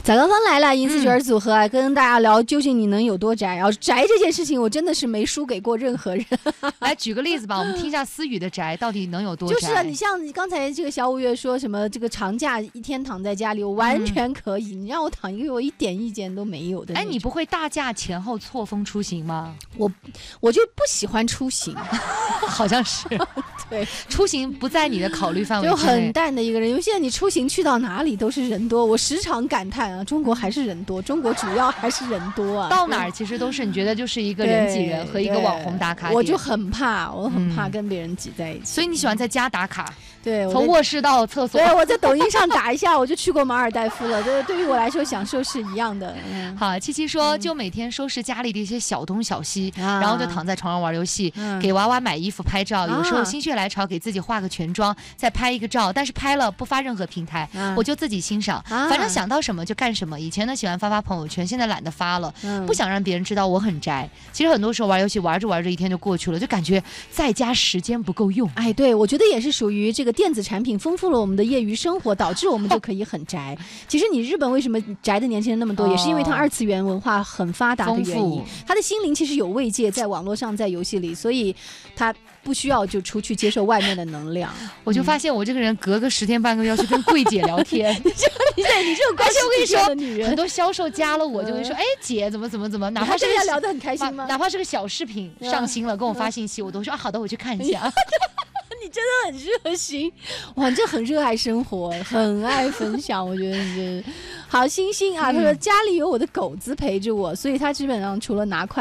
早高峰来了，银丝卷组合啊，跟大家聊究竟你能有多宅。然后宅这件事情，我真的是没输给过任何人。 来举个例子吧，我们听一下思雨的宅到底能有多宅。 就是啊，你像你刚才这个小五月说什么这个长假一天躺在家里，我完全可以。你让我躺一个月，我一点意见都没有的。 哎，你不会大假前后错峰出行吗？ 我就不喜欢出行， 好像是。 对， 出行不在你的考虑范围之内， 就很淡的一个人。因为现在你出行去到哪里都是人多，我时常感叹啊，中国还是人多，中国主要还是人多啊。 到哪儿其实都是你觉得就是一个人挤人和一个网红打卡点。 我就很怕，我很怕跟别人挤在一起。 所以你喜欢在家打卡？ 对， 从卧室到厕所。 对，我在抖音上打一下，我就去过马尔代夫了。对于我来说，享受是一样的。 好，七七说，就每天收拾家里的一些小东小西，然后就躺在床上玩游戏，给娃娃买衣服、拍照。有时候心血来潮，给自己化个全妆，再拍一个照，但是拍了不发任何平台，我就自己欣赏。反正想到什么就干什么。以前呢喜欢发朋友圈，现在懒得发了，不想让别人知道我很宅。其实很多时候玩游戏玩着玩着一天就过去了，就感觉在家时间不够用。 哎，对，我觉得也是属于这个电子产品丰富了我们的业余生活，导致我们就可以很宅。其实你日本为什么宅的年轻人那么多，也是因为它二次元文化很发达的原因。他的心灵其实有慰藉在网络上，在游戏里，所以他不需要就出去接受外面的能量。 我就发现我这个人隔个10天半个月要去跟柜姐聊天。 你这种关系我跟你说的女人， 很多销售加了我就会说，哎姐怎么，哪怕是聊得很开心吗？ 哪怕是个小视频上新了，跟我发信息，我都说啊好的，我去看一下。 你真的很热心，哇，你这很热爱生活，很爱分享，我觉得你这好星星啊！他说家里有我的狗子陪着我，所以他基本上除了拿快